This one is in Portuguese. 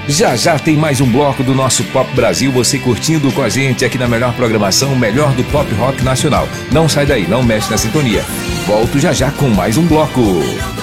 Já já tem mais um bloco do nosso Pop Brasil, você curtindo com a gente aqui na melhor programação, o melhor do pop rock nacional. Não sai daí, não mexe na sintonia. Volto já já com mais um bloco.